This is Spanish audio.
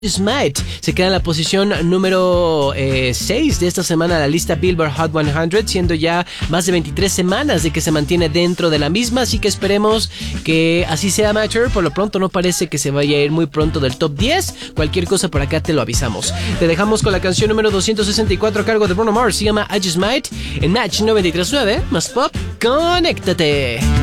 Smite se queda en la posición número 6 de esta semana de la lista Billboard Hot 100, siendo ya más de 23 semanas de que se mantiene dentro de la misma, así que esperemos que así sea, Matter. Por lo pronto no parece que se vaya a ir muy pronto del top 10. Cualquier cosa por acá te lo avisamos. Te dejamos con la canción número 264 a cargo de Bruno Mars, se llama I Just Might en Match 93.9, más pop, conéctate.